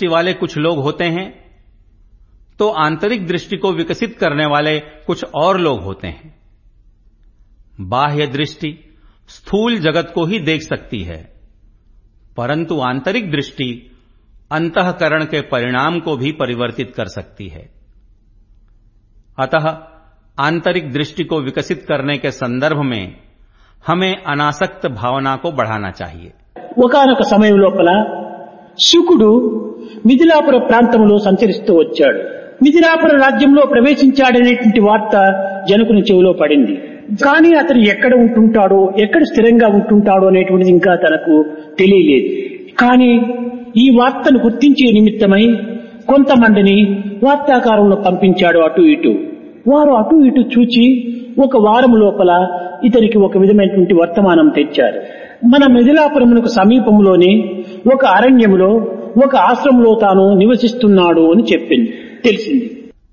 दृष्टि वाले कुछ लोग होते हैं तो आंतरिक दृष्टि को विकसित करने वाले कुछ और लोग होते हैं। बाह्य दृष्टि स्थूल जगत को ही देख सकती है, परंतु आंतरिक दृष्टि अंतःकरण के परिणाम को भी परिवर्तित कर सकती है। अतः आंतरिक दृष्टि को विकसित करने के संदर्भ में हमें अनासक्त भावना को बढ़ाना चाहिए। ఒకానొక సమయం లోపల శుకుడు మిథిలాపుర ప్రాంతంలో సంచరిస్తూ వచ్చాడు. మిథిలాపుర రాజ్యంలో ప్రవేశించాడనేటువంటి వార్త జనకుని చెవిలో పడింది. కానీ అతను ఎక్కడ ఉంటుంటాడో, ఎక్కడ స్థిరంగా ఉంటుంటాడో అనేటువంటిది ఇంకా తనకు తెలియలేదు. కానీ ఈ వార్తను గుర్తించే నిమిత్తమై కొంతమందిని వార్తాకారంలో పంపించాడు అటు ఇటు. వారు అటు ఇటు చూచి ఒక వారం లోపల ఇతనికి ఒక విధమైనటువంటి వర్తమానం తెచ్చారు. మన మిథిలాపురమునకు సమీపంలోనే ఒక అరణ్యములో ఒక ఆశ్రమంలో తాను నివసిస్తున్నాడు అని తెలిసింది.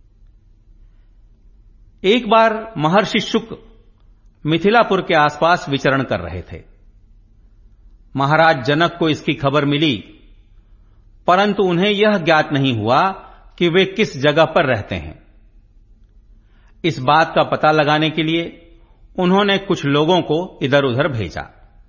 एक बार महर्षि शुक मिथिलापुर के आसपास विचरण कर रहे थे। महाराज जनक को इसकी खबर मिली, परंतु उन्हें यह ज्ञात नहीं हुआ कि वे किस जगह पर रहते हैं। इस बात का पता लगाने के लिए उन्होंने कुछ लोगों को इधर उधर भेजा।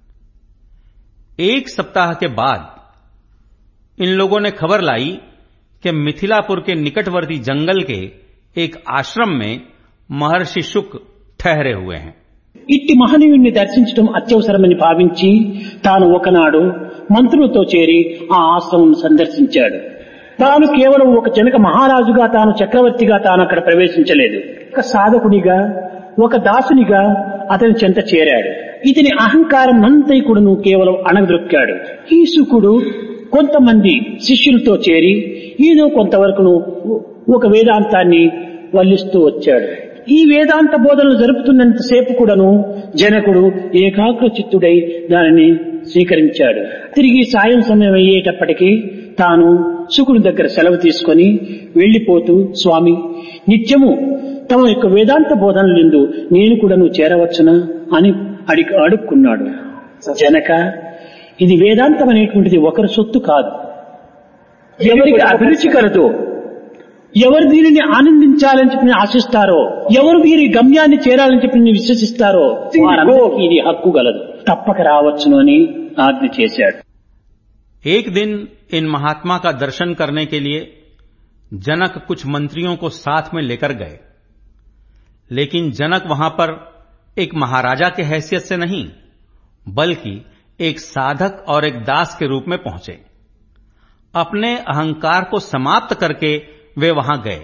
एक सप्ताह के बाद इन लोगों ने खबर लाई कि मिथिलापुर के निकटवर्ती जंगल के एक आश्रम में महर्षि शुक ठहरे हुए हैं। ఇట్టి మహనీయుణ్ణి దర్శించడం అత్యవసరమని భావించి తాను ఒకనాడు మంత్రులతో చేరి ఆ ఆశ్రమం సందర్శించాడు. తాను కేవలం ఒక జనక మహారాజుగా, తాను చక్రవర్తిగా తాను అక్కడ ప్రవేశించలేదు. ఒక సాధకునిగా, ఒక దాసునిగా అతని చెంత చేరాడు. ఇతని అహంకారం అంతై కూడాను కేవలం అణగదొక్కాడు. ఈ శుకుడు కొంతమంది శిష్యులతో చేరి ఏదో కొంతవరకును ఒక వేదాంతాన్ని వల్లిస్తూ వచ్చాడు. ఈ వేదాంత బోధనలు జరుపుతున్నంతసేపు కూడాను జనకుడు ఏకాగ్ర చిత్తుడై దానిని స్వీకరించాడు. తిరిగి సాయం సమయం అయ్యేటప్పటికీ తాను శుకుడి దగ్గర సెలవు తీసుకొని వెళ్లిపోతూ, స్వామి, నిత్యము తమ యొక్క వేదాంత బోధనలందు నేను కూడాను చేరవచ్చునా అని అడుక్కున్నాడు. జనక, ఇది వేదాంతం అనేటువంటిది ఒకరి సొత్తు కాదు. ఎవరికి అభిరుచి కలదో, ఎవరు దీనిని ఆనందించాలని చెప్పి ఆశిస్తారో, ఎవరు వీరి గమ్యాన్ని చేరాలని చెప్పి విశ్వసిస్తారో వారందరికీ ఇది హక్కు గలదు, తప్పక రావచ్చును అని ఆజ్ఞ చేశాడు. एक दिन इन महात्मा का दर्शन करने के लिए जनक कुछ मंत्रियों को साथ में लेकर गए, लेकिन जनक वहां पर एक महाराजा के हैसियत से नहीं, बल्कि एक साधक और एक दास के रूप में पहुंचे। अपने अहंकार को समाप्त करके वे वहां गए।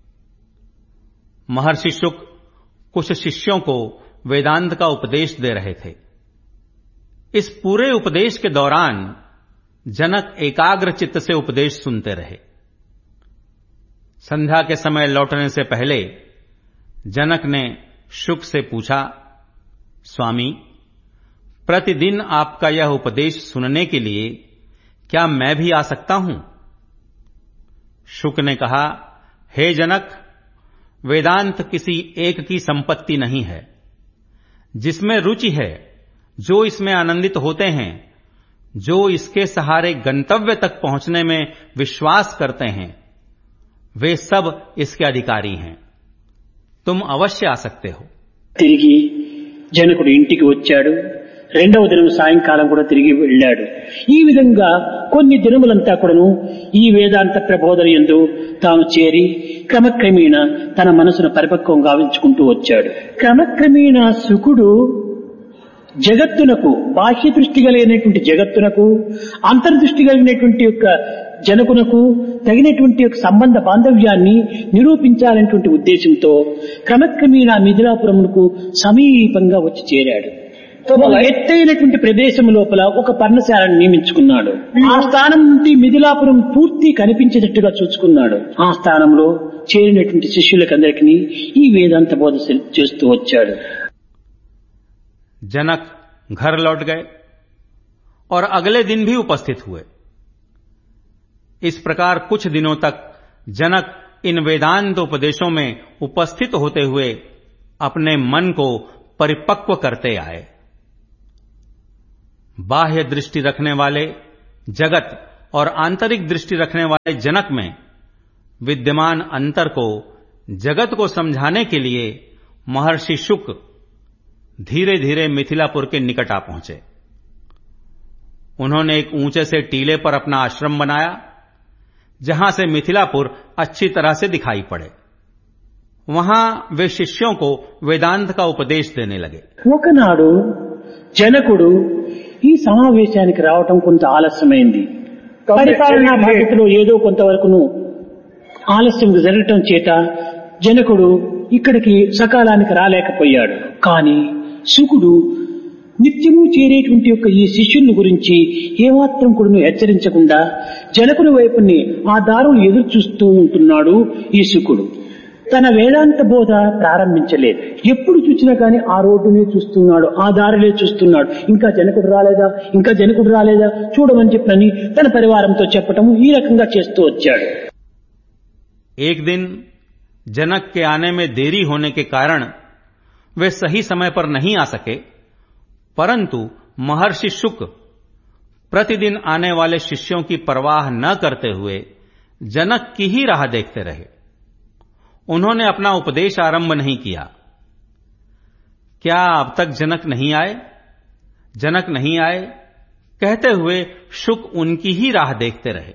महर्षि शुक कुछ शिष्यों को वेदांत का उपदेश दे रहे थे। इस पूरे उपदेश के दौरान जनक एकाग्र चित्त से उपदेश सुनते रहे। संध्या के समय लौटने से पहले जनक ने शुक से पूछा, स्वामी, प्रतिदिन आपका यह उपदेश सुनने के लिए क्या मैं भी आ सकता हूं? शुक ने कहा, हे जनक, वेदांत किसी एक की संपत्ति नहीं है। जिसमें रुचि है, जो इसमें आनंदित होते हैं, जो इसके सहारे गंतव्य तक पहुंचने में विश्वास करते हैं, वे सब इसके अधिकारी हैं। तुम अवश्य आ सकते हो। తిరిగి జనకుడు ఇంటికి వచ్చాడు. రెండవ దినం సాయంకాలం కూడా తిరిగి వెళ్ళాడు. ఈ విధంగా కొన్ని దినములంతా కూడాను ఈ వేదాంత ప్రబోధన యందు తాను చేరి క్రమక్రమేణా తన మనసును పరిపక్వం గావించుకుంటూ వచ్చాడు. క్రమక్రమేణా శుకుడు జగత్తునకు, బాహ్య దృష్టి కలిగినటువంటి జగత్తునకు, అంతర్దృష్టి కలిగినటువంటి యొక్క జనకునకు తగినటువంటి యొక్క సంబంధ బాంధవ్యాన్ని నిరూపించాలనేటువంటి ఉద్దేశంతో క్రమక్రమేణా మిథిలాపురమునకు సమీపంగా వచ్చి చేరాడు. ఎత్తైనటువంటి ప్రదేశం లోపల ఒక పర్ణశాలను నియమించుకున్నాడు. ఆ స్థానం నుండి మిథిలాపురం పూర్తి కనిపించేటట్టుగా చూసుకున్నాడు. ఆ స్థానంలో చేరినటువంటి శిష్యులకందరికీ ఈ వేదాంత బోధ చేస్తూ వచ్చాడు. जनक घर लौट गए और अगले दिन भी उपस्थित हुए। इस प्रकार कुछ दिनों तक जनक इन वेदांत उपदेशों में उपस्थित होते हुए अपने मन को परिपक्व करते आए। बाह्य दृष्टि रखने वाले जगत और आंतरिक दृष्टि रखने वाले जनक में विद्यमान अंतर को जगत को समझाने के लिए महर्षि शुक धीरे धीरे मिथिलापुर के निकट आ पहुंचे। उन्होंने एक ऊंचे से टीले पर अपना आश्रम बनाया, जहां से मिथिलापुर अच्छी तरह से दिखाई पड़े। वहां वे शिष्यों को वेदांत का उपदेश देने लगे। ఒకనాడు జనకుడు ఈ సమావేశానికి రావటం కొంత ఆలస్యమైంది. పరిపాలనా బాధ్యతలో ఏదో కొంతవరకును ఆలస్యం జరగటం చేత జనకుడు ఇక్కడికి సకాలానికి రాలేకపోయాడు. కానీ శుకుడు నిత్యము చేరేటువంటి యొక్క ఈ శిష్యుల గురించి ఏమాత్రం కూడా హెచ్చరించకుండా జనకుని వైపుని ఆ దారులు ఎదురు చూస్తూ ఉంటున్నాడు. ఈ శుకుడు తన వేదాంత బోధ ప్రారంభించలేదు. ఎప్పుడు చూసినా కానీ ఆ రోడ్డునే చూస్తున్నాడు, ఆ దారిలే చూస్తున్నాడు. ఇంకా జనకుడు రాలేదా చూడమని చెప్పని తన పరివారంతో చెప్పటము ఈ రకంగా చేస్తూ వచ్చాడు. एक दिन जनक के आने में देरी होने के कारण वे सही समय पर नहीं आ सके, परंतु महर्षि शुक प्रतिदिन आने वाले शिष्यों की परवाह न करते हुए जनक की ही राह देखते रहे। उन्होंने अपना उपदेश आरंभ नहीं किया। क्या अब तक जनक नहीं आए कहते हुए शुक उनकी ही राह देखते रहे।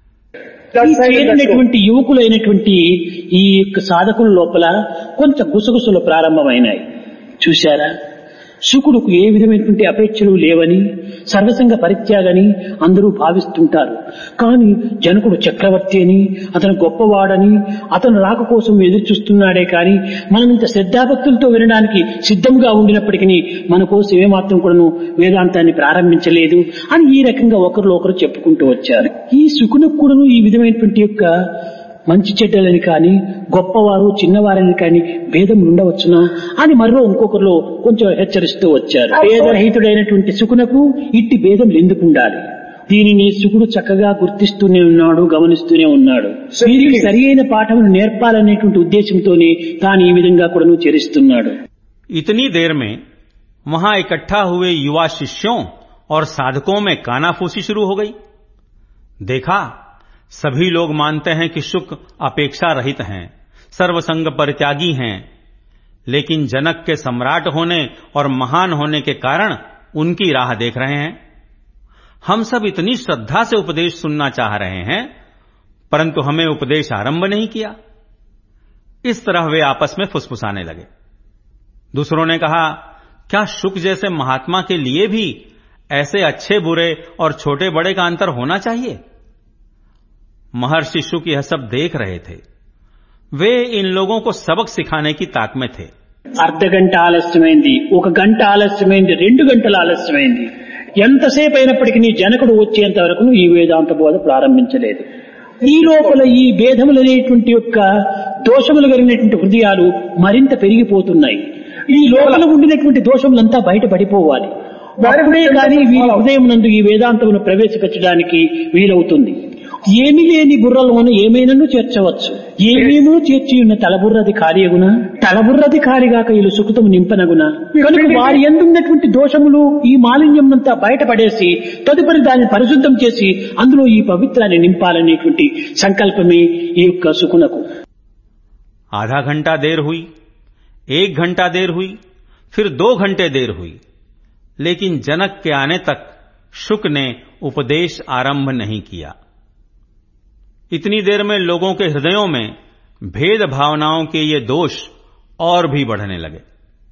ఈ చేరినటువంటి యువకులైనటువంటి ఈ సాధకుల లోపల కొంచెం గుసగుసలు ప్రారంభమైనాయి. చూశారా, శుకుడుకు ఏ విధమైనటువంటి అపేక్షలు లేవని, సర్వసంగ పరిత్యాగని అందరూ భావిస్తుంటారు. కానీ జనకుడు చక్రవర్తి అని, అతను గొప్పవాడని, అతను రాక కోసం ఎదురు చూస్తున్నాడే కానీ మనం ఇంత శ్రద్ధాభక్తులతో వినడానికి సిద్ధంగా ఉండినప్పటికీ మన కోసం ఏమాత్రం కూడాను వేదాంతాన్ని ప్రారంభించలేదు అని ఈ రకంగా ఒకరిలో ఒకరు చెప్పుకుంటూ వచ్చారు. ఈ శుకునికి కూడాను ఈ విధమైనటువంటి యొక్క మంచి చెడ్డలని కానీ, గొప్పవారు చిన్నవారని కానీ భేదం ఉండవచ్చునా అని మరో ఇంకొకరిలో కొంచెం హెచ్చరిస్తూ వచ్చారు. భేదరహితుడైనటువంటి శుకునకు ఇట్టి భేదం ఎందుకు ఉండాలి? దీనిని శుకుడు చక్కగా గుర్తిస్తూనే ఉన్నాడు, గమనిస్తూనే ఉన్నాడు. వీరికి సరి అయిన పాఠమును నేర్పాలనేటువంటి ఉద్దేశంతోనే తాను ఈ విధంగా కూడా చరిస్తున్నాడు. इतनी देर में वहां इकट्ठा हुए युवा शिष्यों और साधकों में कानाफूसी शुरू हो गई। देखा, सभी लोग मानते हैं कि शुक अपेक्षा रहित हैं, सर्वसंग परित्यागी हैं, लेकिन जनक के सम्राट होने और महान होने के कारण उनकी राह देख रहे हैं। हम सब इतनी श्रद्धा से उपदेश सुनना चाह रहे हैं, परंतु हमें उपदेश आरंभ नहीं किया। इस तरह वे आपस में फुसफुसाने लगे। दूसरों ने कहा, क्या शुक जैसे महात्मा के लिए भी ऐसे अच्छे बुरे और छोटे बड़े का अंतर होना चाहिए? महर्षि शुक यह सब देख रहे थे। वे इन लोगों को सबक सिखाने की ताक में थे। అర్ధ గంట ఆలస్యమైంది, 1 గంట ఆలస్యమైంది, 2 గంటలు ఆలస్యమైంది. ఎంతసేపు అయినప్పటికీ జనకుడు వచ్చేంత వరకు ఈ వేదాంత బోధ ప్రారంభించలేదు. ఈ లోపల ఈ భేదములనేటువంటి యొక్క దోషములు కలిగినటువంటి హృదయాలు మరింత పెరిగిపోతున్నాయి. ఈ లోపల ఉండినటువంటి దోషములంతా బయటపడిపోవాలి. అప్పుడే కానీ వీరి హృదయం నందు ఈ వేదాంతమును ప్రవేశపెట్టడానికి వీలవుతుంది. ఏమీ లేని బుర్రలోను ఏమైనాను చేర్చవచ్చు. ఏమేమో చేర్చి ఉన్న తలబుర్రది ఖాళీగున, తలబుర్రది ఖాళీగాక ఇల్లు సుఖతము నింపనగున. కనుక వారి ఎందున్నటువంటి దోషములు ఈ మాలిన్యంనంతా బయటపడేసి తదుపరి దాన్ని పరిశుద్ధం చేసి అందులో ఈ పవిత్రాన్ని నింపాలనేటువంటి సంకల్పమే ఈ యొక్క సుకునకు. आधा घंटा देर हुई, 1 घंटा देर हुई, फिर 2 घंटे देर हुई, लेकिन जनक के आने तक शुक ने उपदेश आरंभ नहीं किया। इतनी देर में लोगों के हृदयों में भेद भावनाओं के ये दोष और भी बढ़ने लगे।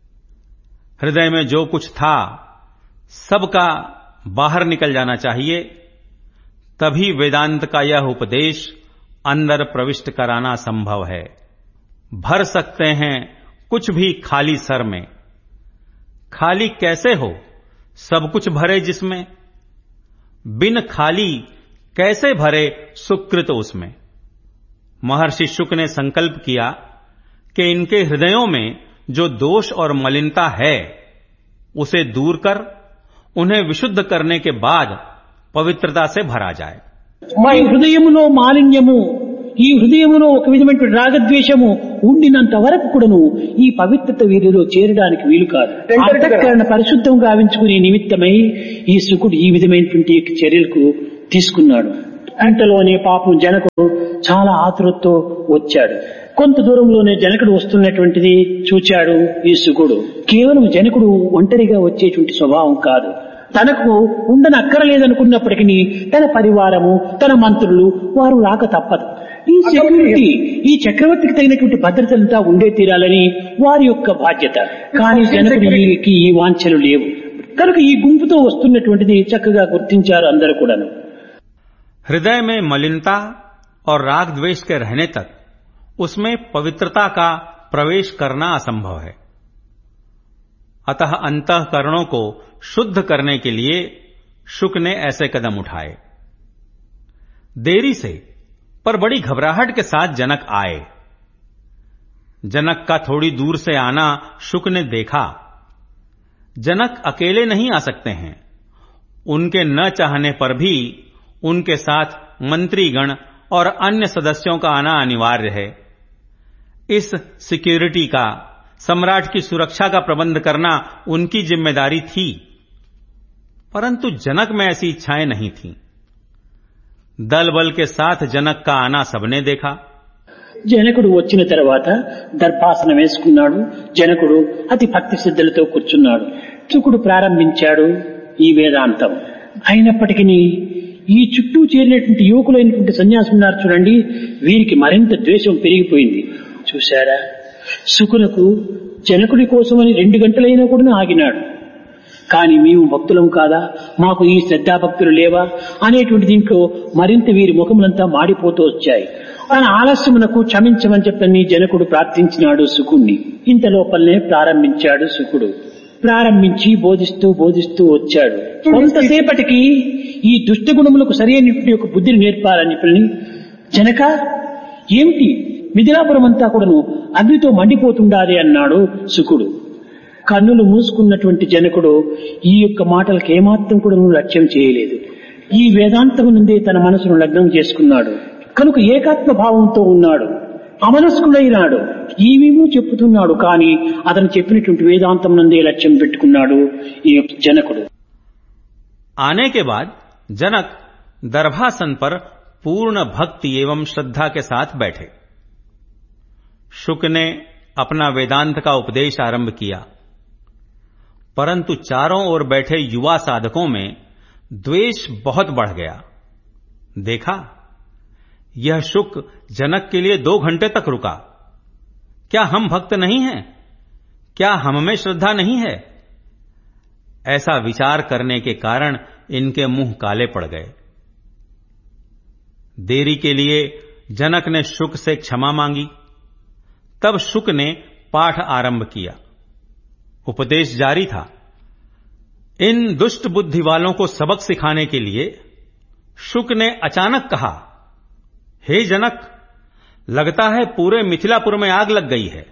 हृदय में जो कुछ था सबका बाहर निकल जाना चाहिए, तभी वेदांत का यह उपदेश अंदर प्रविष्ट कराना संभव है। भर सकते हैं कुछ भी खाली सर में। खाली कैसे हो, सब कुछ भरे जिसमें, बिन खाली कैसे भरे सुकृत उसमें। महर्षि शुक ने संकल्प किया कि इनके हृदयों में जो दोष और मलिनता है उसे दूर कर उन्हें विशुद्ध करने के बाद पवित्रता से भरा जाए। హృదయములో మాలిన్యము, ఈ హృదయములో ఒక విధమైన రాగద్వేషము ఉండినంత వరకు కూడాను ఈ పవిత్రత వీరిలో చేరడానికి వీలు కాదు. అంతఃకరణ పరిశుద్ధం గావించుకునే నిమిత్తమై ఈ శుకుడు ఈ విధమైనటువంటి చర్యలకు తీసుకున్నాడు. ఇంతలోనే పాపం జనకుడు చాలా ఆతురతతో వచ్చాడు. కొంత దూరంలోనే జనకుడు వస్తున్నటువంటిది చూచాడు ఈ శుకుడు. కేవలం జనకుడు ఒంటరిగా వచ్చేటువంటి స్వభావం కాదు. తనకు ఉండనక్కరలేదనుకున్నప్పటికీ తన పరివారము, తన మంత్రులు వారు రాక తప్పదు. ఈ సెక్యూరిటీ, ఈ చక్రవర్తికి తగినటువంటి భద్రతంతా ఉండే తీరాలని వారి యొక్క బాధ్యత. కానీ జనకుడికి ఈ వాంఛలు లేవు కనుక ఈ గుంపుతో వస్తున్నటువంటిది చక్కగా గుర్తించారు అందరూ కూడాను. हृदय में मलिनता और राग द्वेष के रहने तक उसमें पवित्रता का प्रवेश करना असंभव है। अतः अंतःकरणों को शुद्ध करने के लिए शुक ने ऐसे कदम उठाए। देरी से पर बड़ी घबराहट के साथ जनक आए। जनक का थोड़ी दूर से आना शुक ने देखा। जनक अकेले नहीं आ सकते हैं। उनके न चाहने पर भी उनके साथ मंत्रीगण और अन्य सदस्यों का आना अनिवार्य है। इस सिक्योरिटी का, सम्राट की सुरक्षा का प्रबंध करना उनकी जिम्मेदारी थी, परंतु जनक में ऐसी इच्छाएं नहीं थीं। दल बल के साथ जनक का आना सबने देखा। జనకుడు వచ్చిన తర్వాత దర్భాసనం వేసుకున్నాడు. జనకుడు అతి భక్తి శ్రద్ధలతో కూర్చున్నాడు. శుకుడు ప్రారంభించాడు ఈ వేదాంతం. అయినప్పటికీ ఈ చుట్టూ చేరినటువంటి యువకులైనటువంటి సన్యాసులు ఉన్నారు చూడండి, వీరికి మరింత ద్వేషం పెరిగిపోయింది. చూశారా, శుకులకు జనకుడి కోసమని 2 గంటలైనా కూడా ఆగినాడు. కానీ మేము భక్తులం కాదా, మాకు ఈ శ్రద్ధాభక్తులు లేవా అనేటువంటి దీంట్లో మరింత వీరి ముఖములంతా మాడిపోతూ వచ్చాయి. తన ఆలస్యమునకు క్షమించమని చెప్పని జనకుడు ప్రార్థించినాడు శుకుణ్ణి. ఇంత లోపలనే ప్రారంభించాడు శుకుడు. ప్రారంభించి బోధిస్తూ వచ్చాడు. కొంతసేపటికి ఈ దుష్ట గుణములకు సరైనటువంటి ఒక బుద్ధిని నేర్పాలని చెప్పని, జనక ఏమిటి మిథిలాపురం అంతా కూడాను అగ్నితో మండిపోతుండాలి అన్నాడు శుకుడు. కన్నులు మూసుకున్నటువంటి జనకుడు ఈ యొక్క మాటలకు ఏమాత్రం కూడా లక్ష్యం చేయలేదు. ఈ వేదాంతము నుండే తన మనసును లగ్నం చేసుకున్నాడు కనుక ఏకాత్మ భావంతో ఉన్నాడు. అమనస్కుడైనాడు. ఈవేమో చెప్పుతున్నాడు, కానీ అతను చెప్పినటువంటి వేదాంతం నందే లక్ష్యం పెట్టుకున్నాడు ఈ యొక్క జనకుడు. आने के बाद जनक दर्भासन पर पूर्ण भक्ति एवं श्रद्धा के साथ बैठे। शुक ने अपना वेदांत का उपदेश आरंभ किया, परंतु चारों ओर बैठे युवा साधकों में द्वेष बहुत बढ़ गया। देखा, यह शुक जनक के लिए 2 घंटे तक रुका। क्या हम भक्त नहीं हैं? क्या हम में श्रद्धा नहीं है? ऐसा विचार करने के कारण इनके मुंह काले पड़ गए। देरी के लिए जनक ने शुक से क्षमा मांगी। तब शुक ने पाठ आरंभ किया। उपदेश जारी था। इन दुष्ट बुद्धि वालों को सबक सिखाने के लिए शुक ने अचानक कहा, हे जनक, लगता है पूरे मिथिलापुर में आग लग गई है।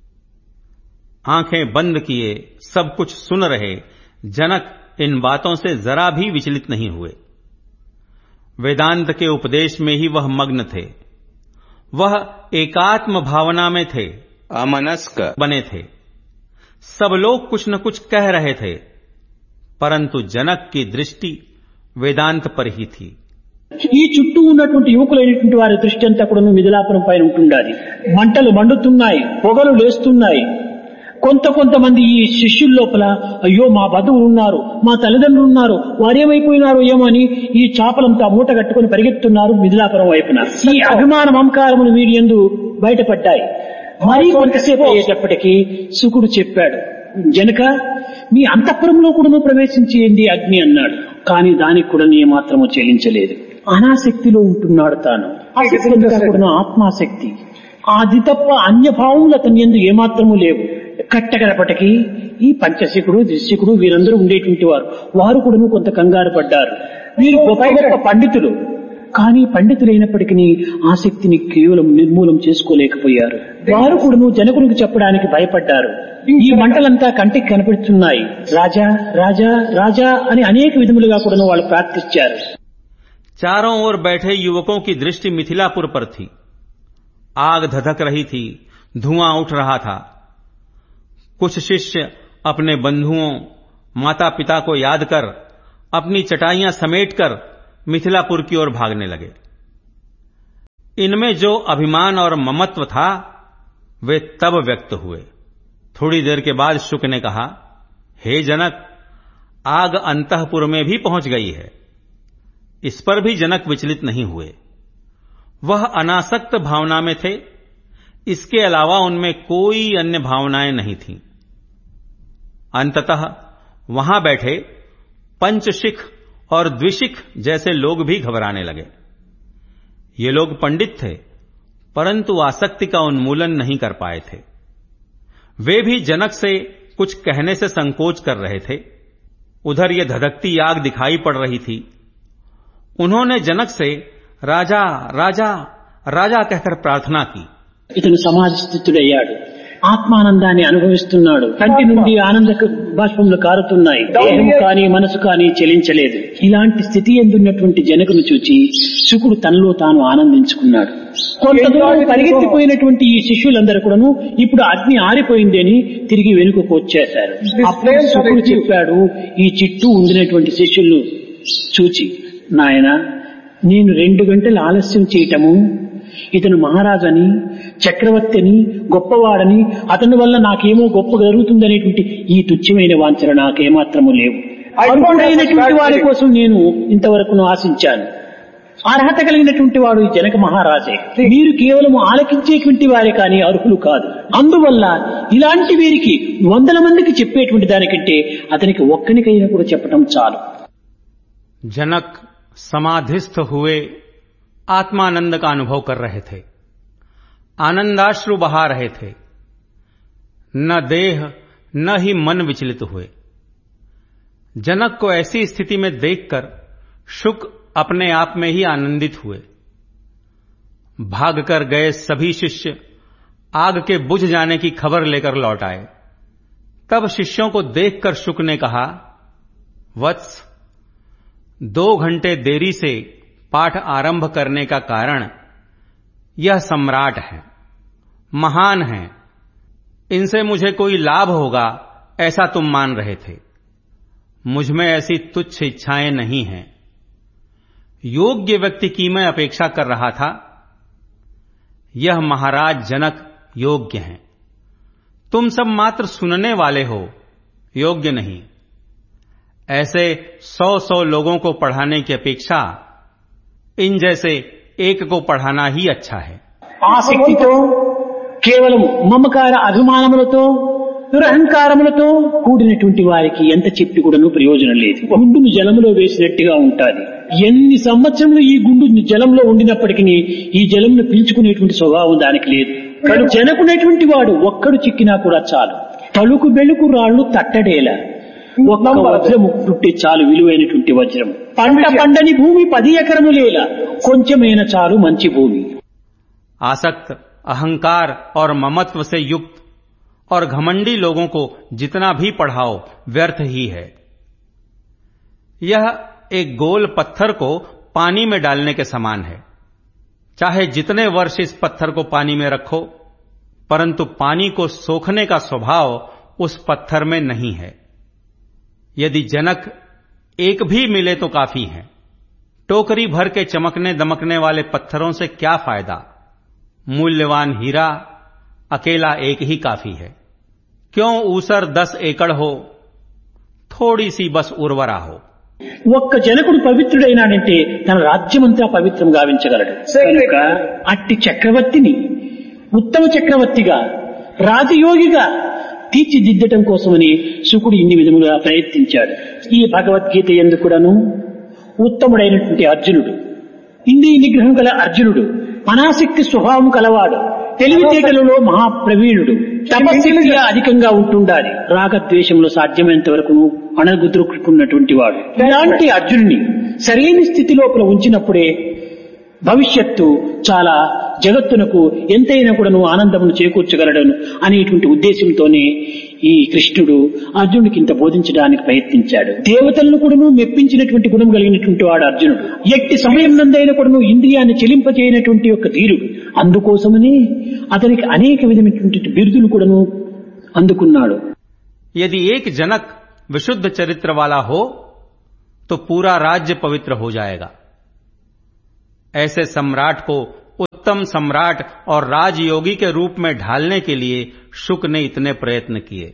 आंखें बंद किए सब कुछ सुन रहे जनक इन बातों से जरा भी विचलित नहीं हुए। वेदांत के उपदेश में ही वह मग्न थे। वह एकात्म भावना में थे, अमनस्क बने थे। सब लोग कुछ न कुछ कह रहे थे, परंतु जनक की दृष्टि वेदांत पर ही थी। ఈ చుట్టూ ఉన్నటువంటి యువకులైనటువంటి వారి దృష్టి అంతా కూడా మిథిలాపురం పైన ఉంటుండాలి. మంటలు మండుతున్నాయి, పొగలు లేస్తున్నాయి. కొంతమంది ఈ శిష్యుల లోపల అయ్యో మా బంధువులు ఉన్నారు, మా తల్లిదండ్రులు ఉన్నారు, వారేమైపోయినారో ఏమో అని ఈ చాపలంతా మూట కట్టుకుని పరిగెత్తున్నారు మిథిలాపురం వైపున. ఈ అభిమాన మమకారములు వీరి యందు బయటపడ్డాయి. మరీ కొంతసేపు అయ్యేటప్పటికీ శుకుడు చెప్పాడు, జనక మీ అంతఃపురంలో కూడా ప్రవేశించేయండి అగ్ని అన్నాడు. కానీ దానికి కూడా నీ మాత్రము చెల్లించలేదు. అనాసక్తిలో ఉంటున్నాడు తాను. ఆత్మాశక్తి, అది తప్ప అన్యభావములు అతని యందు ఏమాత్రము లేవు. కట్టగడపటికి ఈ పంచశికుడు, దృశ్యకుడు వీరందరూ ఉండేటువంటి వారు కూడా కొంత కంగారు పడ్డారు. వీరు గొప్ప గొప్ప పండితులు, కానీ పండితులైనప్పటికీ ఆసక్తిని కేవలం నిర్మూలం చేసుకోలేకపోయారు. వారు కూడా జనకునికి చెప్పడానికి భయపడ్డారు. ఈ మంటలంతా కంటికి కనిపిస్తున్నాయి, రాజా రాజా రాజా అని అనేక విధములుగా కూడా వాళ్ళు ప్రార్థించారు. चारों ओर बैठे युवकों की दृष्टि मिथिलापुर पर थी। आग धधक रही थी, धुआं उठ रहा था। कुछ शिष्य अपने बंधुओं, माता पिता को याद कर, अपनी चटाइयां समेटकर मिथिलापुर की ओर भागने लगे। इनमें जो अभिमान और ममत्व था वे तब व्यक्त हुए। थोड़ी देर के बाद शुक ने कहा, हे जनक, आग अंतःपुर में भी पहुंच गई है। इस पर भी जनक विचलित नहीं हुए। वह अनासक्त भावना में थे, इसके अलावा उनमें कोई अन्य भावनाएं नहीं थीं। अंततः वहां बैठे पंचशिख और द्विशिख जैसे लोग भी घबराने लगे। ये लोग पंडित थे, परंतु आसक्ति का उन्मूलन नहीं कर पाए थे। वे भी जनक से कुछ कहने से संकोच कर रहे थे। उधर ये धधकती आग दिखाई पड़ रही थी। उन्होंने जनक से राजा राजा राजा कहकर प्रार्थना की। ఇతను సమాధిస్థితుడయ్యాడు, ఆత్మానందాన్ని అనుభవిస్తున్నాడు. కంటి నుండి ఆనంద బాష్పములు కారుతున్నాయి. దేహం కానీ మనసు కానీ చెలించలేదు. ఇలాంటి స్థితి ఎందున్నటువంటి జనకును చూచి శుకుడు తనలో తాను ఆనందించుకున్నాడు. కొంత దూరం పరిగెత్తిపోయినటువంటి ఈ శిష్యులందరూ కూడాను ఇప్పుడు అగ్ని ఆరిపోయింది అని తిరిగి వెనుకకు వచ్చేశారు. అప్పుడు శుకుడు చెప్పాడు ఈ చుట్టూ ఉండినటువంటి శిష్యులను చూచి, నాయన, నేను 2 గంటలు ఆలస్యం చేయటము, ఇతను మహారాజని, చక్రవర్తి అని, గొప్పవాడని, అతని వల్ల నాకేమో గొప్ప జరుగుతుందనేటువంటి ఈ తుచ్చమైన వాంఛన నాకేమాత్రము లేవు. అర్హుడైనటువంటి వారి కోసం నేను ఇంతవరకు ఆశించాను. అర్హత కలిగినటువంటి వాడు ఈ జనక మహారాజే. మీరు కేవలం ఆలకించేటువంటి వారే కానీ అర్హులు కాదు. అందువల్ల ఇలాంటి వీరికి 100 మందికి చెప్పేటువంటి దానికంటే అతనికి ఒక్కనికైనా కూడా చెప్పడం చాలు. जनक समाधिस्थ हुए आत्मानंद का अनुभव कर रहे थे। आनंदाश्रु बहा रहे थे। न देह न ही मन विचलित हुए। जनक को ऐसी स्थिति में देखकर शुक अपने आप में ही आनंदित हुए। भागकर गए सभी शिष्य आग के बुझ जाने की खबर लेकर लौट आए। तब शिष्यों को देखकर शुक ने कहा, वत्स, 2 घंटे देरी से पाठ आरंभ करने का कारण यह सम्राट है, महान है, इनसे मुझे कोई लाभ होगा ऐसा तुम मान रहे थे। मुझमें ऐसी तुच्छ इच्छाएं नहीं हैं। योग्य व्यक्ति की मैं अपेक्षा कर रहा था। यह महाराज जनक योग्य हैं। तुम सब मात्र सुनने वाले हो, योग्य नहीं। ऐसे 100 लोगों को पढ़ाने की अपेक्षा इन जैसे एक को पढ़ाना ही अच्छा है। ఆసక్తితో, కేవలం మమకార అభిమానములతో, దురహంకారములతో కూడినటువంటి వారికి ఎంత చెప్పి కూడాను ప్రయోజనం లేదు. గుండును జలంలో వేసినట్టుగా ఉంటాది. ఎన్ని సంవత్సరములు ఈ గుండు జలంలో ఉండినప్పటికీ ఈ జలంను పీల్చుకునేటువంటి స్వభావం దానికి లేదు. కానీ జనకునేటువంటి వాడు ఒక్కడు చిక్కినా కూడా చాలు. తలుకు బెలుకు రాళ్లు తట్టడేలా, ఒక్క వజ్రము పుట్టే చాలు, విలువైనటువంటి వజ్రం. పంట పండని భూమి 10 ఎకరములేలా, కొంచెమైన చాలు మంచి భూమి. आसक्त, अहंकार और ममत्व से युक्त और घमंडी लोगों को जितना भी पढ़ाओ व्यर्थ ही है। यह एक गोल पत्थर को पानी में डालने के समान है। चाहे जितने वर्ष इस पत्थर को पानी में रखो, परंतु पानी को सोखने का स्वभाव उस पत्थर में नहीं है। यदि जनक एक भी मिले तो काफी है। टोकरी भर के चमकने दमकने वाले पत्थरों से क्या फायदा? मूल्यवान हीरा अकेला एक ही काफी है। क्यों ऊसर 10 एकड़ हो, थोड़ी सी बस उर्वरा हो। ఒక్క జనకుడు పవిత్రుడైనాడంటే తన రాజ్యమంతా పవిత్రం గావించగలడు. కనుక అట్టి చక్రవర్తిని ఉత్తమ చక్రవర్తిగా, రాజయోగిగా తీర్చిదిద్దటం కోసమని శుకుడు ఇన్ని విధములుగా ప్రయత్నించాడు. ఈ భగవద్గీత యందు కూడాను ఉత్తముడైనటువంటి అర్జునుడు, ఇంద్రియ నిగ్రహం గల అర్జునుడు, అనాసక్తి స్వభావం కలవాడు, తెలివితేటలలో మహాప్రవీణుడు, తపశక్తి అధికంగా ఉంటుండాలి, రాగద్వేషంలో సాధ్యమైనంత వరకు అణగుద్రుకున్నటువంటి వాడు. ఇలాంటి అర్జునుని సరైన స్థితి లోపల ఉంచినప్పుడే భవిష్యత్తు చాలా జగత్తునకు ఎంతైనా కూడాను ఆనందమును చేకూర్చగలడను అనేటువంటి ఉద్దేశంతోనే ఈ కృష్ణుడు అర్జునుడికి ఇంత బోధించడానికి ప్రయత్నించాడు. దేవతలను కూడాను మెప్పించినటువంటి గుణం కలిగినటువంటి వాడు అర్జునుడు. ఎట్టి సమయం నందైనా కూడాను ఇంద్రియాన్ని చెలింపజేయనటువంటి ఒక ధీరుడు. అందుకోసమని అతనికి అనేక విధమైనటువంటి బిరుదులు కూడాను అందుకున్నాడు. यदि एक जनक विशुद्ध चरित्र वाला हो तो पूरा राज्य पवित्र हो जाएगा। ऐसे सम्राट को उत्तम सम्राट और राजयोगी के रूप में ढालने के लिए शुक ने इतने प्रयत्न किए।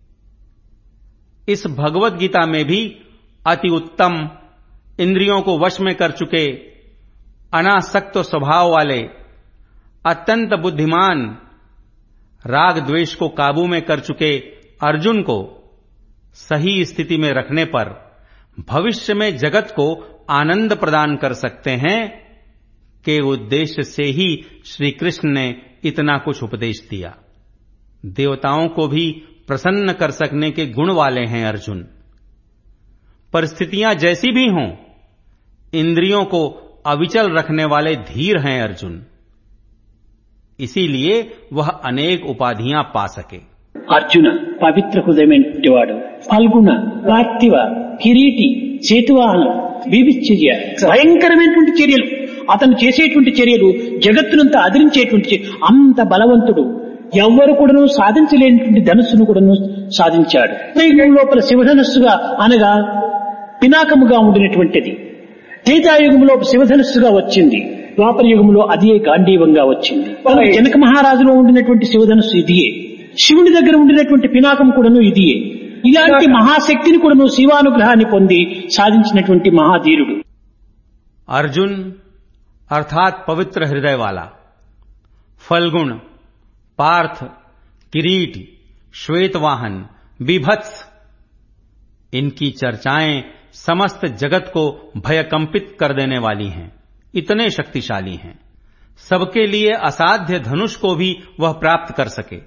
इस भगवत गीता में भी अति उत्तम, इंद्रियों को वश में कर चुके, अनासक्त स्वभाव वाले, अत्यंत बुद्धिमान, राग द्वेष को काबू में कर चुके अर्जुन को सही स्थिति में रखने पर भविष्य में जगत को आनंद प्रदान कर सकते हैं के उद्देश्य से ही श्री कृष्ण ने इतना कुछ उपदेश दिया। देवताओं को भी प्रसन्न कर सकने के गुण वाले हैं अर्जुन। परिस्थितियां जैसी भी हों, इंद्रियों को अविचल रखने वाले धीर हैं अर्जुन। इसीलिए वह अनेक उपाधियां पा सके। అర్జున పవిత్ర హృదయమైనటువంటి వాడు, ఫల్గుణ, పార్థివ, కిరీటి, సేతువాహనం, బీభత్సయ, భయంకరమైనటువంటి చర్యలు అతను చేసేటువంటి చర్యలు జగత్తునంతా అదిరించేటువంటి అంత బలవంతుడు. ఎవ్వరు కూడాను సాధించలేనటువంటి ధనుస్సును కూడాను సాధించాడు. యుగం లోపల శివధనుస్సుగా అనగా పినాకముగా ఉండినటువంటిది త్రేతాయుగంలో శివధనుస్సుగా వచ్చింది. ద్వాపర యుగంలో అదే గాంధీవంగా వచ్చింది. జనక మహారాజులో ఉండినటువంటి శివధనుస్సు ఇదియే, శివుని దగ్గర ఉండినటువంటి పినాకం కూడాను ఇదియే. ఇలాంటి మహాశక్తిని కూడాను శివానుగ్రహాన్ని పొంది సాధించినటువంటి మహాధీరుడు अर्जुन अर्थात पवित्र हृदय वाला, फलगुण, पार्थ, किरीट, श्वेतवाहन, बीभत्स, इनकी चर्चाएं समस्त जगत को भयकंपित कर देने वाली हैं। इतने शक्तिशाली हैं, सबके लिए असाध्य धनुष को भी वह प्राप्त कर सके।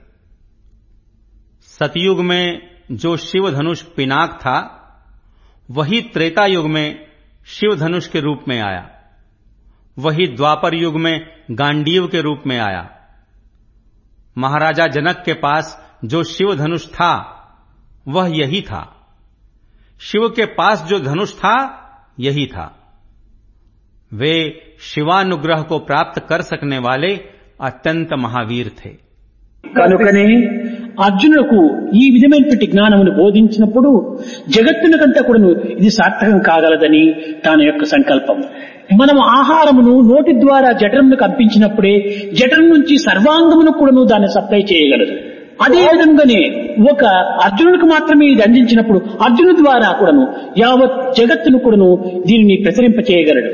सतयुग में जो शिव धनुष पिनाक था, वही त्रेता युग में शिव धनुष के रूप में आया, वही द्वापर युग में गांडीव के रूप में आया। महाराजा जनक के पास जो शिव धनुष था वह यही था, शिव के पास जो धनुष था यही था। वे शिवानुग्रह को प्राप्त कर सकने वाले अत्यंत महावीर थे। కనుకనే అర్జునులకు ఈ విధమైనటువంటి జ్ఞానమును బోధించినప్పుడు జగత్తునకంతా కూడాను ఇది సార్థకం కాగలదని తన యొక్క సంకల్పం. మనం ఆహారమును నోటి ద్వారా జఠరమునకు అందించినప్పుడే జఠరం నుంచి సర్వాంగమును కూడాను దాన్ని సప్లై చేయగలదు. అదే విధంగానే ఒక అర్జునుడికి మాత్రమే ఇది అందించినప్పుడు అర్జును ద్వారా కూడాను యావత్ జగత్తును కూడాను దీనిని ప్రసరింప చేయగలడు.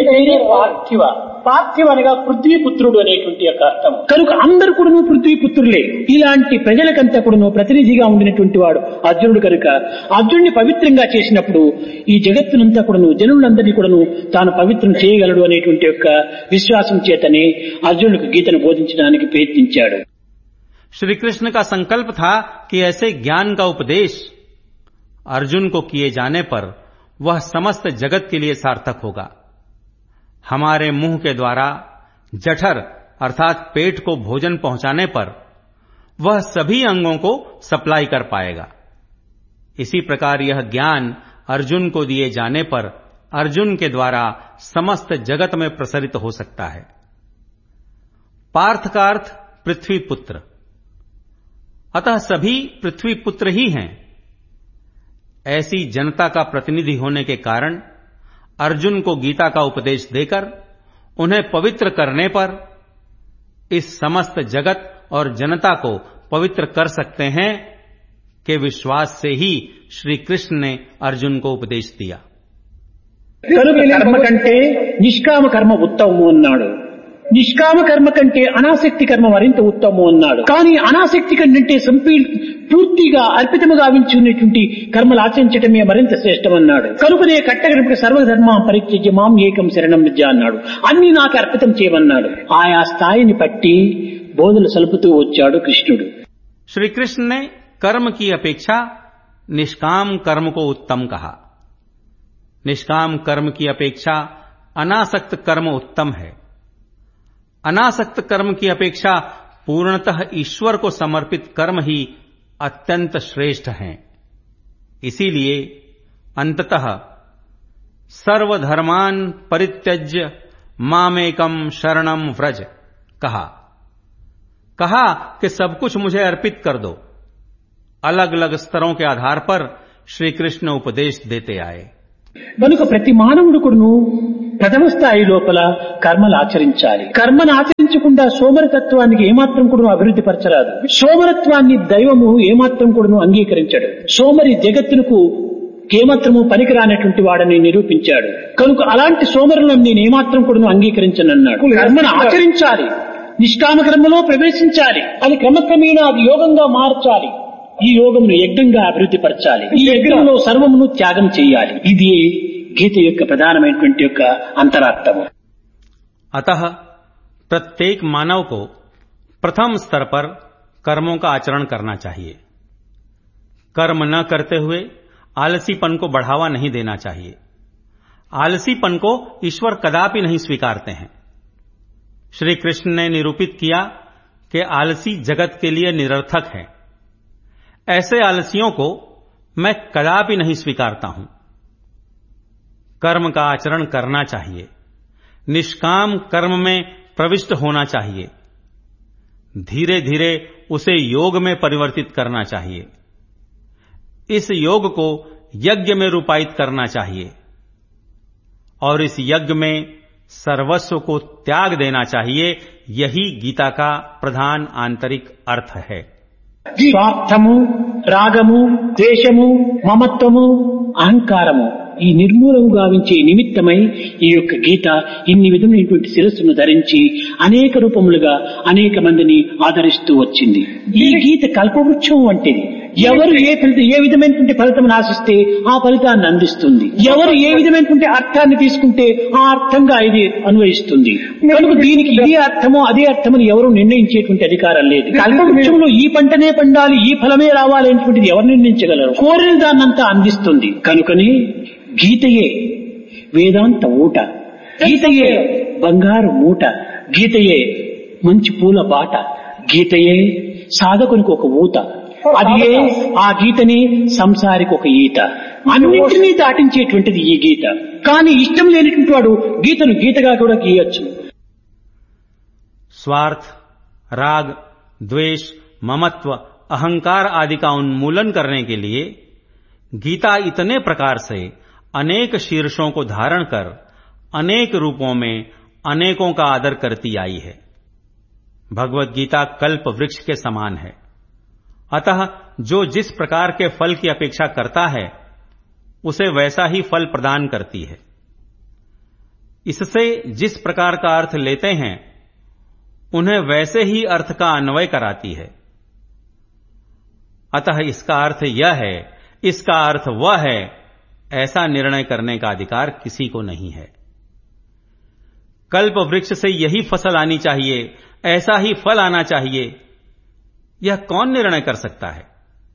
పార్థివ అనగా పృథ్వీపుత్రుడు అనేటువంటి యొక్క అర్థం. కనుక అందరూ కూడాను పృథ్వీపుత్రులే. ఇలాంటి ప్రజలకంతా కూడాను ప్రతినిధిగా ఉండినటువంటి వాడు అర్జునుడు. కనుక అర్జునుడిని పవిత్రంగా చేసినప్పుడు ఈ జగత్తునంతా కూడాను జనులందరినీ కూడాను తాను పవిత్రం చేయగలడు అనేటువంటి యొక్క విశ్వాసం చేతనే అర్జునుడికి గీతను బోధించడానికి ప్రయత్నించాడు. श्री कृष्ण का संकल्प था कि ऐसे ज्ञान का उपदेश अर्जुन को किए जाने पर वह समस्त जगत के लिए सार्थक होगा। हमारे मुंह के द्वारा जठर अर्थात पेट को भोजन पहुंचाने पर वह सभी अंगों को सप्लाई कर पाएगा। इसी प्रकार यह ज्ञान अर्जुन को दिए जाने पर अर्जुन के द्वारा समस्त जगत में प्रसरित हो सकता है। पार्थ का अर्थ पृथ्वी पुत्र, अतः सभी पृथ्वी पुत्र ही हैं। ऐसी जनता का प्रतिनिधि होने के कारण अर्जुन को गीता का उपदेश देकर उन्हें पवित्र करने पर इस समस्त जगत और जनता को पवित्र कर सकते हैं के विश्वास से ही श्री कृष्ण ने अर्जुन को उपदेश दिया। कर्म कंटे निष्काम कर्म उत्तमము అన్నాడు. నిష్కామ కర్మ కంటే అనాసక్తి కర్మ మరింత ఉత్తమము అన్నాడు. కానీ అనాసక్తి కంటే పూర్తిగా అర్పితముగా గావించుకునేటువంటి కర్మలు ఆచరించడమే మరింత శ్రేష్టమన్నాడు. కనుకనే కట్టగడపటి సర్వధర్మ పరిత్యజ్య మాం ఏకం శరణం వ్రజ అన్నాడు. అన్ని నాకు అర్పితం చేయమన్నాడు. ఆయా స్థాయిని పట్టి బోధలు సలుపుతూ వచ్చాడు కృష్ణుడు. श्री कृष्ण ने कर्म की अपेक्षा निष्काम कर्म को उत्तम कहा। निष्काम कर्म की अपेक्षा अनासक्त कर्म उत्तम है। अनासक्त कर्म की अपेक्षा पूर्णतः ईश्वर को समर्पित कर्म ही अत्यंत श्रेष्ठ हैं। इसीलिए अंततः सर्वधर्मान परित्यज्य मामेकम शरणम व्रज कहा कि सब कुछ मुझे अर्पित कर दो। अलग अलग स्तरों के आधार पर श्री कृष्ण उपदेश देते आए। కనుక ప్రతి మానవుడు కూడాను ప్రథమ స్థాయి లోపల కర్మలు ఆచరించాలి. కర్మను ఆచరించకుండా సోమరతత్వానికి ఏమాత్రం కూడా అభివృద్ధి పరచరాదు. సోమరత్వాన్ని దైవము ఏమాత్రం కూడా అంగీకరించడు. సోమరి జగత్తునకు ఏమాత్రము పనికిరానటువంటి వాడని నిరూపించాడు. కనుక అలాంటి సోమరులను నేను ఏమాత్రం కూడా అంగీకరించనన్నాడు. కర్మను ఆచరించాలి, నిష్కామ కర్మలో ప్రవేశించాలి, అది క్రమక్రమేణా అది యోగంగా మార్చాలి. ఈ యోగమును యజ్ఞంగా అభివృద్ధి పరచాలి. ఈ యజ్ఞంలో సర్వమును త్యాగం చేయాలి. ఇది గీత యొక్క ప్రధానమైనటువంటి యొక్క अंतरार्थము. अतः प्रत्येक मानव को प्रथम स्तर पर कर्मों का आचरण करना चाहिए. कर्म न करते हुए आलसीपन को बढ़ावा नहीं देना चाहिए. आलसीपन को ईश्वर कदापि नहीं स्वीकारते हैं. श्री कृष्ण ने निरूपित किया कि आलसी जगत के लिए निरर्थक है. ऐसे आलसियों को मैं कदापि नहीं स्वीकारता हूं. कर्म का आचरण करना चाहिए, निष्काम कर्म में प्रविष्ट होना चाहिए, धीरे धीरे उसे योग में परिवर्तित करना चाहिए, इस योग को यज्ञ में रूपायित करना चाहिए और इस यज्ञ में सर्वस्व को त्याग देना चाहिए. यही गीता का प्रधान आंतरिक अर्थ है. స్వార్థము, రాగము, ద్వేషము, మమత్వము, అహంకారము ఈ నిర్మూలము గావించే నిమిత్తమై ఈ యొక్క గీత ఇన్ని విధమైనటువంటి శిరస్సును ధరించి అనేక రూపములుగా అనేక మందిని ఆదరిస్తూ వచ్చింది. ఈ గీత కల్పవృక్షం వంటిది. ఎవరు ఏ విధమైనటువంటి ఫలితం ఆశిస్తే ఆ ఫలితాన్ని అందిస్తుంది. ఎవరు ఏ విధమైనటువంటి అర్థాన్ని తీసుకుంటే ఆ అర్థంగా ఇది అన్వయిస్తుంది. కనుక దీనికి ఇదే అర్థమో అదే అర్థమని ఎవరు నిర్ణయించేటువంటి అధికారం లేదు. కల్పవృక్షంలో ఈ పంటనే పండాలి, ఈ ఫలమే రావాలి అనేటువంటిది ఎవరు నిర్ణయించగలరు? కోరిన దాన్నంతా అందిస్తుంది. కనుకని గీతయే వేదాంత ఊట, గీతయే బంగారు మూట, గీతయే మంచి పూల బాట, గీతయే సాధకునికి ఒక ఊత, అది ఆ గీతని సంసారికి ఒక ఈత, అన్నింటినీ దాటించేటువంటిది ఈ గీత. కానీ ఇష్టం లేనిటువంటి వాడు గీతను గీతగా కూడా గీయొచ్చు. स्वार्थ, राग, द्वेष, ममत्व, अहंकार आदि का उन्मूलन करने के लिए गीता इतने प्रकार से अनेक शीर्षों को धारण कर अनेक रूपों में अनेकों का आदर करती आई है. भगवत गीता कल्प वृक्ष के समान है. अतः जो जिस प्रकार के फल की अपेक्षा करता है उसे वैसा ही फल प्रदान करती है. इससे जिस प्रकार का अर्थ लेते हैं उन्हें वैसे ही अर्थ का अन्वय कराती है. अतः इसका अर्थ यह है, इसका अर्थ वह है, ऐसा निर्णय करने का अधिकार किसी को नहीं है. कल्प वृक्ष से यही फसल आनी चाहिए, ऐसा ही फल आना चाहिए, यह कौन निर्णय कर सकता है?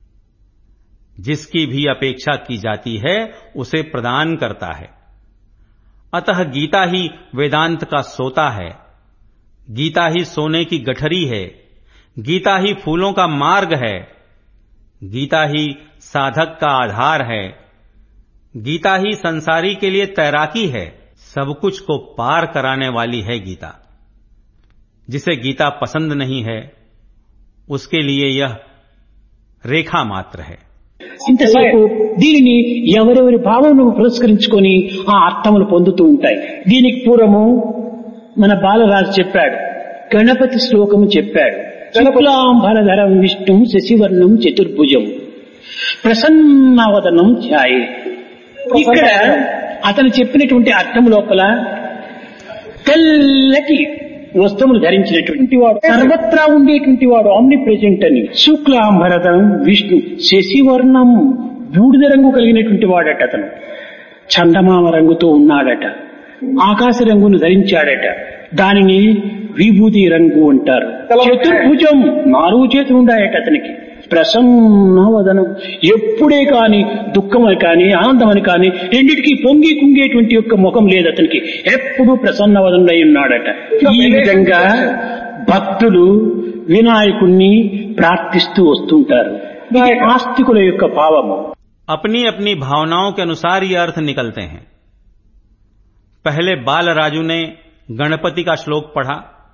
जिसकी भी अपेक्षा की जाती है उसे प्रदान करता है. अतः गीता ही वेदांत का सोता है, गीता ही सोने की गठरी है, गीता ही फूलों का मार्ग है, गीता ही साधक का आधार है, गीता ही संसारी के लिए तैराकी है. सब कुछ को पार कराने वाली है गीता. जिसे गीता पसंद नहीं है उसके लिए यह రేఖా మాత్ర है. ఇంతసేపు దీనిని ఎవరెవరి భావమును పురస్కరించుకొని ఆ అర్థములు పొందుతూ ఉంటాయి. దీనికి పూర్వము మన బాలరాజు చెప్పాడు, గణపతి శ్లోకము చెప్పాడు. శుక్లాంబరధరం విష్ణుం శశివర్ణం చతుర్భుజం ప్రసన్నవదనం ధ్యాయే. ఇక్కడ అతను చెప్పినటువంటి అర్థం లోపల తెల్లటి వస్త్రములు ధరించినటువంటి వాడు, సర్వత్రా ఉండేటువంటి వాడు, ఆమ్ని ప్రెజెంట్ అని. శుక్లాంబరధరం విష్ణు శశివర్ణం బూడిద రంగు కలిగినటువంటి వాడట. అతను చందమామ రంగుతో ఉన్నాడట, ఆకాశ రంగును ధరించాడట. దానిని విభూతి రంగు అంటారు. చతుర్భుజం 4 చేతులు ఉన్నాయట అతనికి. ప్రసన్నవదనం, ఎప్పుడే కాని దుఃఖమని కాని ఆనందమని కాని రెండిటికి పొంగి కుంగేటువంటి యొక్క ముఖం లేదు అతనికి, ఎప్పుడు ప్రసన్నవదనుడై ఉన్నాడట. ఈ విధంగా భక్తులు వినాయకుణ్ణి ప్రార్థిస్తూ వస్తుంటారు. ఇది ఆస్తికుల యొక్క భావము. अपनी अपनी भावनाओं के अनुसार ये अर्थ निकलते हैं. पहले बालराजू ने गणपति का श्लोक पढ़ा,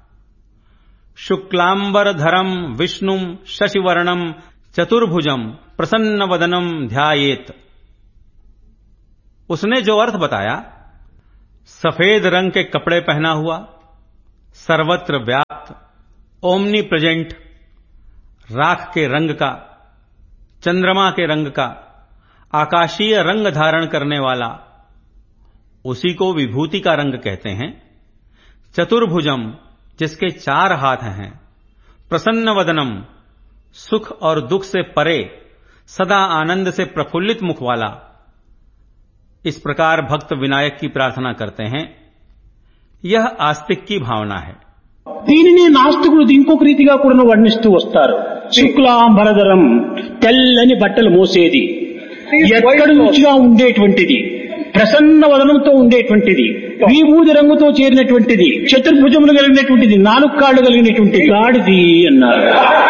शुक्लांबरधरम विष्णुम शशिवर्णम चतुर्भुजम प्रसन्नवदनम ध्यायेत. उसने जो अर्थ बताया सफेद रंग के कपड़े पहना हुआ, सर्वत्र व्याप्त, ओमनी प्रेजेंट, राख के रंग का, चंद्रमा के रंग का, आकाशीय रंग धारण करने वाला, उसी को विभूति का रंग कहते हैं। चतुर्भुजम, जिसके 4 हाथ हैं, प्रसन्न वदनम, सुख और दुख से परे, सदा आनंद से प्रफुल्लित मुख वाला। इस प्रकार भक्त विनायक की प्रार्थना करते हैं। यह आस्तिक की भावना है। దీనిని నాస్తికులు ఇంకొక రీతిగా కూడా వర్ణిస్తూ వస్తారు. శుక్లాంబరధరం, తెల్లని బట్టలు మోసేది, ఎక్కడ రుచిగా ఉండేటువంటిది, ప్రసన్న వదనంతో ఉండేటువంటిది, విభూది రంగుతో చేరినటువంటిది, చతుర్భుజములు కలిగినటువంటిది, 4 కాళ్లు కలిగినటువంటి గాడిది అన్నారు.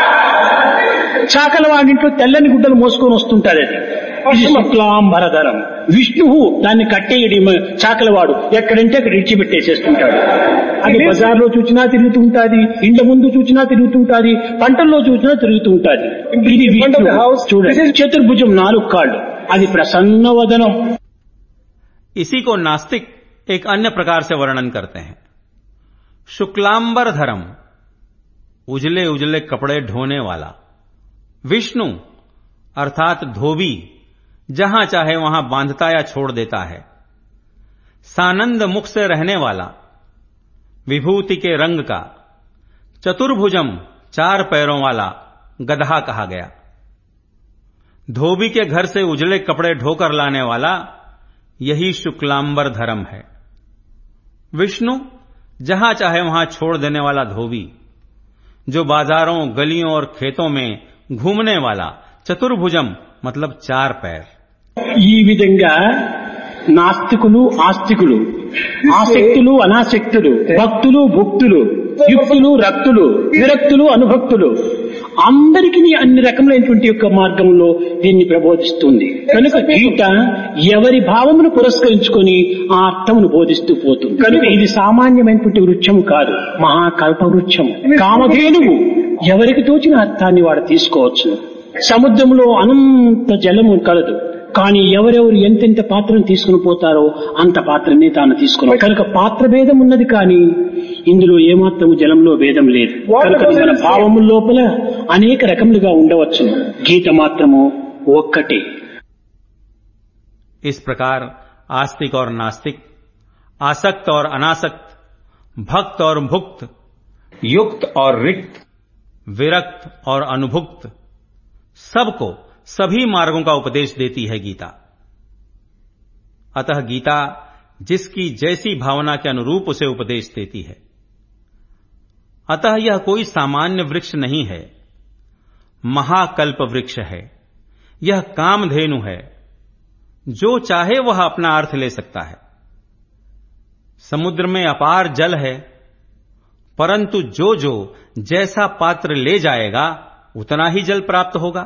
చాకల వాడింట్లో తెల్లని గుడ్డలు మోసుకొని వస్తుంటారు. అది శుక్లాంబరధరం. విష్ణువు దాన్ని కట్టేయడి చాకలవాడు ఎక్కడంటే అక్కడ ఇడిచిపెట్టేసేస్తుంటాడు. అది బజార్లో చూసినా తిరుగుతుంటాది, ఇండ్ల ముందు చూసినా తిరుగుతుంటాది, పంటల్లో చూసినా తిరుగుతుంటాది. ఇది చూడండి, చతుర్భుజం 4 కాళ్ళు, అది ప్రసన్న వదనం. इसी को नास्तिक एक अन्य प्रकार से वर्णन करते हैं। शुक्लांबर धरम, उजले उजले कपड़े ढोने वाला। विष्णु अर्थात धोबी, जहां चाहे वहां बांधता या छोड़ देता है। सानंद मुख से रहने वाला, विभूति के रंग का। चतुर्भुजम, 4 पैरों वाला, गधा कहा गया। धोबी के घर से उजले कपड़े ढोकर लाने वाला, यही शुक्लांबर धरम है। विष्णु जहां चाहे वहां छोड़ देने वाला धोबी, जो बाजारों, गलियों और खेतों में घूमने वाला। चतुर्भुजम मतलब 4 पैर। ఈ విధంగా నాస్తికులు, ఆస్తికులు, ఆసక్తులు, అనాసక్తులు, భక్తులు, భుక్తులు, యుక్తులు, రక్తులు, విరక్తులు, అనుభక్తులు, అందరికీ అన్ని రకములైనటువంటి యొక్క మార్గంలో దీన్ని ప్రబోధిస్తుంది. కనుక గీత ఎవరి భావమును పురస్కరించుకొని ఆ అర్థమును బోధిస్తూ పోతుంది. కనుక ఇది సామాన్యమైనటువంటి వృక్షము కాదు, మహాకల్ప వృక్షము. కామధేనువు ఎవరికి తోచిన అర్థాన్ని వాడు తీసుకోవచ్చు. సముద్రంలో అనంత జలము కలదు, కానీ ఎవరెవరు ఎంతెంత పాత్రను తీసుకుని పోతారో అంత పాత్రనే తాను తీసుకున్నాడు. కనుక పాత్ర భేదం ఉన్నది, కానీ ఇందులో ఏమాత్రము జలంలో భేదం లేదు. కనుక మన భావము లోపల అనేక రకములుగా ఉండవచ్చు, గీత మాత్రము ఒక్కటే. इस प्रकार आस्तिक और नास्तिक, आसक्त और अनासक्त, भक्त और भुक्त, युक्त और रिक्त, विरक्त और अनुभुक्त, सबको सभी मार्गों का उपदेश देती है गीता। अतः गीता जिसकी जैसी भावना के अनुरूप उसे उपदेश देती है। अतः यह कोई सामान्य वृक्ष नहीं है, महाकल्प वृक्ष है। यह कामधेनु है, जो चाहे वह अपना अर्थ ले सकता है। समुद्र में अपार जल है, परंतु जो जैसा पात्र ले जाएगा उतना ही जल प्राप्त होगा।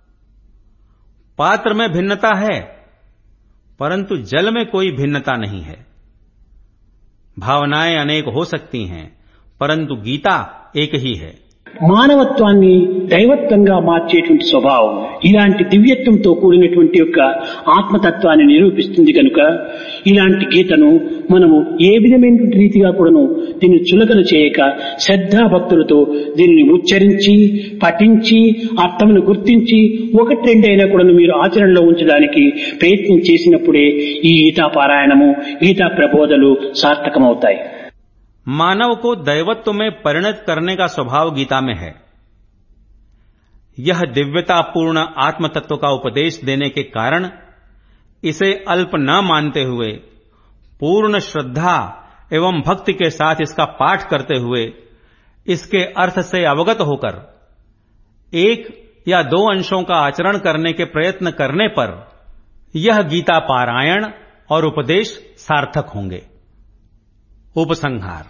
पात्र में भिन्नता है, परंतु जल में कोई भिन्नता नहीं है। भावनाएं अनेक हो सकती हैं, परंतु गीता एक ही है। మానవత్వాన్ని దైవత్వంగా మార్చేటువంటి స్వభావం ఇలాంటి దివ్యత్వంతో కూడినటువంటి యొక్క ఆత్మతత్వాన్ని నిరూపిస్తుంది. కనుక ఇలాంటి గీతను మనము ఏ విధమైనటువంటి రీతిగా కూడాను దీన్ని చులకన చేయక శ్రద్ధాభక్తులతో దీనిని ఉచ్చరించి, పఠించి, అర్థమును గుర్తించి 1-2 అయినా కూడా మీరు ఆచరణలో ఉంచడానికి ప్రయత్నం చేసినప్పుడే ఈ గీతా పారాయణము, గీతా ప్రబోధలు సార్థకమవుతాయి. मानव को दैवत्व में परिणत करने का स्वभाव गीता में है। यह दिव्यतापूर्ण आत्म तत्व का उपदेश देने के कारण इसे अल्प न मानते हुए पूर्ण श्रद्धा एवं भक्ति के साथ इसका पाठ करते हुए इसके अर्थ से अवगत होकर 1 या 2 अंशों का आचरण करने के प्रयत्न करने पर यह गीता पारायण और उपदेश सार्थक होंगे। उपसंहार।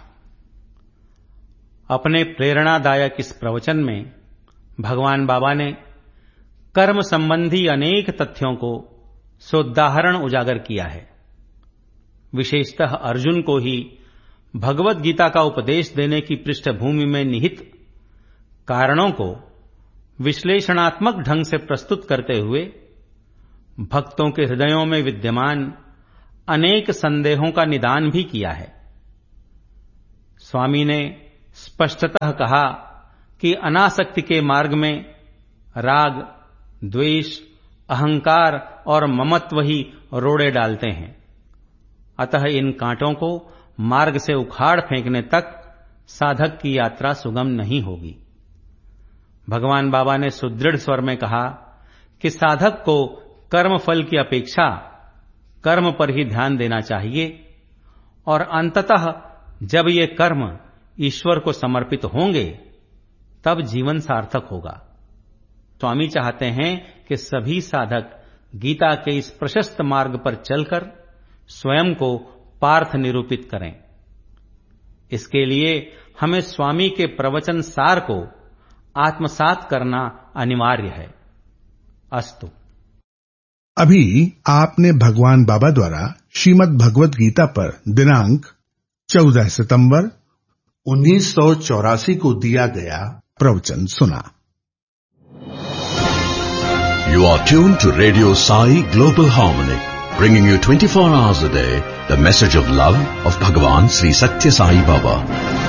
अपने प्रेरणादायक इस प्रवचन में भगवान बाबा ने कर्म संबंधी अनेक तथ्यों को सोदाहरण उजागर किया है। विशेषतः अर्जुन को ही भगवत गीता का उपदेश देने की पृष्ठभूमि में निहित कारणों को विश्लेषणात्मक ढंग से प्रस्तुत करते हुए भक्तों के हृदयों में विद्यमान अनेक संदेहों का निदान भी किया है। स्वामी ने स्पष्टतः कहा कि अनासक्ति के मार्ग में राग, द्वेष, अहंकार और ममत्व ही रोड़े डालते हैं। अतः इन कांटों को मार्ग से उखाड़ फेंकने तक साधक की यात्रा सुगम नहीं होगी। भगवान बाबा ने सुदृढ़ स्वर में कहा कि साधक को कर्म फल की अपेक्षा कर्म पर ही ध्यान देना चाहिए और अंततः जब ये कर्म ईश्वर को समर्पित होंगे तब जीवन सार्थक होगा। स्वामी चाहते हैं कि सभी साधक गीता के इस प्रशस्त मार्ग पर चलकर स्वयं को पार्थ निरूपित करें। इसके लिए हमें स्वामी के प्रवचन सार को आत्मसात करना अनिवार्य है। अस्तु। अभी आपने भगवान बाबा द्वारा श्रीमद् भगवत गीता पर दिनांक 14 सितंबर 1984 को दिया गया प्रवचन सुना। You are tuned to Radio Sai Global Harmony, bringing you 24 hours a day the message of love of Bhagavan Sri Satya Sai Baba.